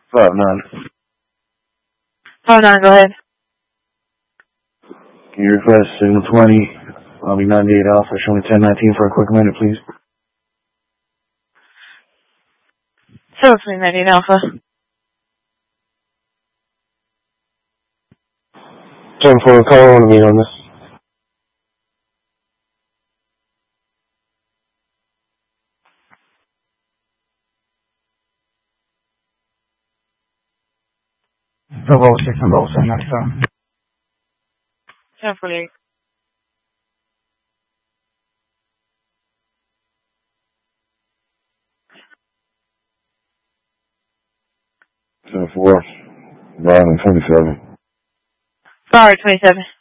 5-9. 5-9, go ahead. Can you request signal 20? I'll be 98 Alpha, showing 1019 for a quick minute, please. 798 Alpha. 10-4, caller, I want to meet on this. Bravo 6 and Bravo 7, that's 1048. 10-4, Riding 27. Sorry, 27.